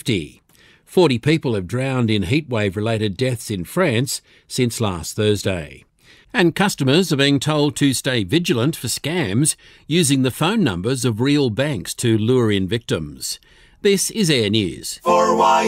50. 40 people have drowned in heatwave-related deaths in France since last Thursday. And customers are being told to stay vigilant for scams using the phone numbers of real banks to lure in victims. This is Air News.